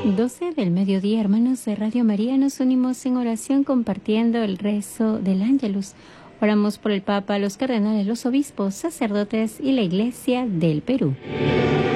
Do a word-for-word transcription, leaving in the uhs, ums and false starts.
doce del mediodía, hermanos de Radio María, nos unimos en oración compartiendo el rezo del Ángelus. Oramos por el Papa, los cardenales, los obispos, sacerdotes y la Iglesia del Perú.